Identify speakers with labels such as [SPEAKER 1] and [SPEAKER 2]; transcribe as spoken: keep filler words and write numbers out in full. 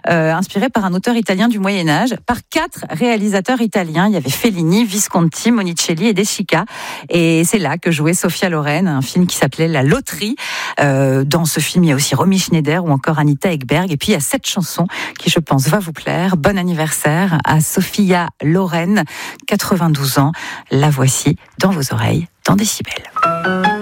[SPEAKER 1] euh, inspiré par un auteur italien du Moyen-Âge, par quatre réalisateurs italiens. Il y avait Fellini, Visconti, Monicelli et De Sica. Et c'est là que jouait Sophia Loren, un film qui s'appelait La Loterie. Euh, dans ce film, il y a aussi Romy Schneider ou encore Anita Ekberg. Et puis, il y a cette chanson qui, je pense, va vous plaire. Bon anniversaire à Sophia Loren, quatre-vingt-douze ans. La voici dans vos oreilles, dans Décibel.